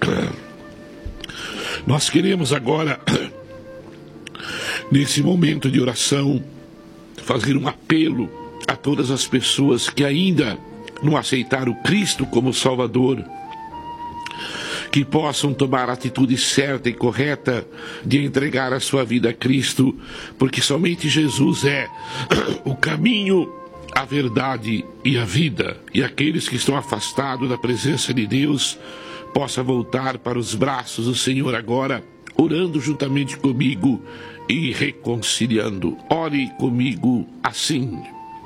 Nós queremos agora, nesse momento de oração, fazer um apelo a todas as pessoas que ainda não aceitaram Cristo como Salvador, que possam tomar a atitude certa e correta de entregar a sua vida a Cristo, porque somente Jesus é o caminho, a verdade e a vida. E aqueles que estão afastados da presença de Deus possam voltar para os braços do Senhor agora, orando juntamente comigo e reconciliando. Ore comigo assim.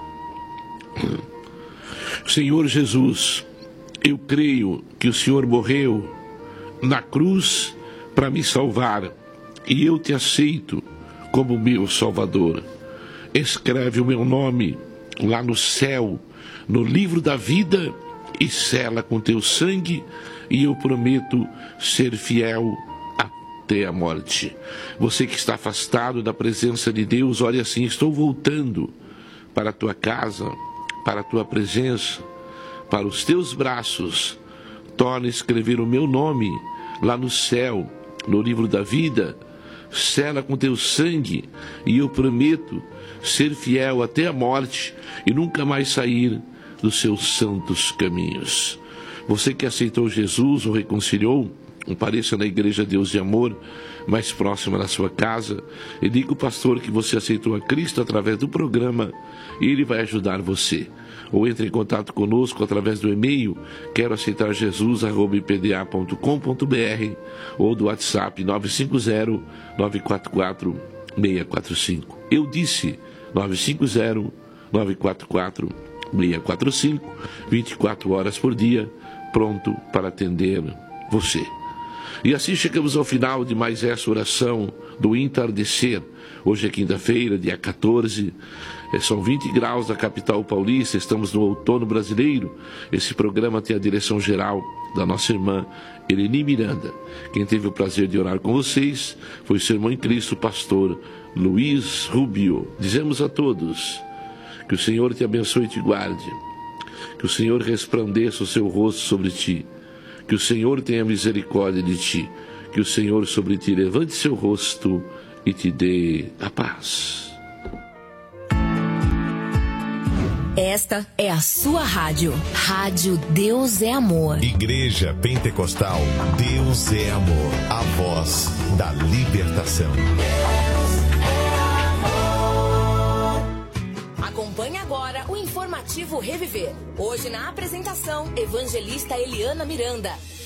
Senhor Jesus, eu creio que o Senhor morreu na cruz para me salvar, e eu te aceito como meu Salvador. Escreve o meu nome lá no céu, no livro da vida, e sela com teu sangue, e eu prometo ser fiel até a morte. Você que está afastado da presença de Deus, olha assim: estou voltando para a tua casa, para a tua presença, para os teus braços. Torna a escrever o meu nome lá no céu, no livro da vida, sela com teu sangue, e eu prometo ser fiel até a morte e nunca mais sair dos seus santos caminhos. Você que aceitou Jesus ou reconciliou, compareça na Igreja Deus de Amor, mais próxima da sua casa, e diga ao pastor que você aceitou a Cristo através do programa, e ele vai ajudar você. Ou entre em contato conosco através do e-mail quero aceitar jesus@ipda.com.br ou do WhatsApp 950-944-645. Eu disse 950-944-645, 24 horas por dia, pronto para atender você. E assim chegamos ao final de mais essa oração do entardecer. Hoje é quinta-feira, dia 14, são 20 graus na capital paulista, estamos no outono brasileiro. Esse programa tem a direção geral da nossa irmã Eleni Miranda. Quem teve o prazer de orar com vocês foi o seu irmão em Cristo, pastor Luiz Rubio. Dizemos a todos que o Senhor te abençoe e te guarde, que o Senhor resplandeça o seu rosto sobre ti, que o Senhor tenha misericórdia de ti, que o Senhor sobre ti levante seu rosto e te dê a paz. Esta é a sua rádio. Rádio Deus é Amor. Igreja Pentecostal Deus é Amor. A voz da libertação. Acompanhe agora o informativo Reviver. Hoje na apresentação, evangelista Eliana Miranda.